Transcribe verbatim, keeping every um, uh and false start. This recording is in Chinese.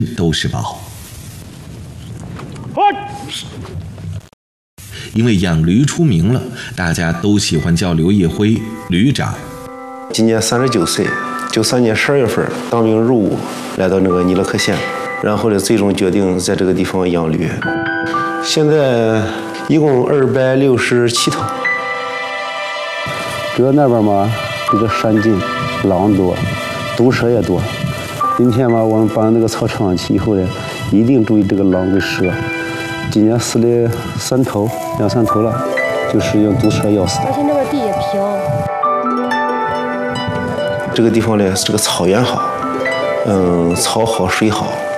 都是宝。因为养驴出名了，大家都喜欢叫刘业辉驴长。 今年三十九岁，九三年十二月份当兵入伍，来到那个尼勒克县，然后呢，最终决定在这个地方养驴。现在一共二百六十七头。 主要那边嘛，这个山近，狼多，毒蛇也多。今天嘛，我们把那个草场去以后呢，一定注意这个狼跟蛇。今年死了三头，两三头了，就是用毒蛇咬死的。 而且那个地也平。 这个地方呢，这个草原好，嗯，草好水好。